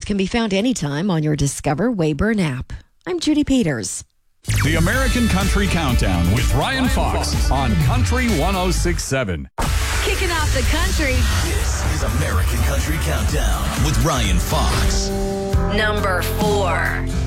can be found anytime on your Discover Wayburn app. I'm Judy Peters. The American Country Countdown with Ryan Fox on Country 106.7. Kicking off the country. This is American Country Countdown with Ryan Fox. Number 4.